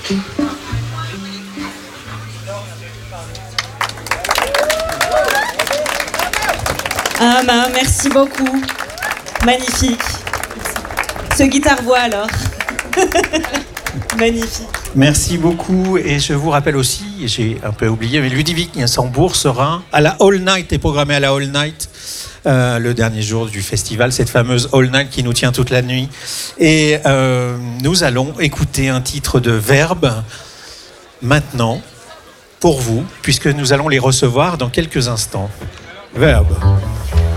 Ah ben, merci beaucoup. Magnifique. Ce guitare-voix alors. Magnifique. Merci beaucoup. Et je vous rappelle aussi, j'ai un peu oublié, mais Ludovic Gainsbourg sera à la All Night, est programmé à la All Night, le dernier jour du festival, cette fameuse All Night qui nous tient toute la nuit. Et nous allons écouter un titre de Verbe maintenant, pour vous, puisque nous allons les recevoir dans quelques instants. Verbe.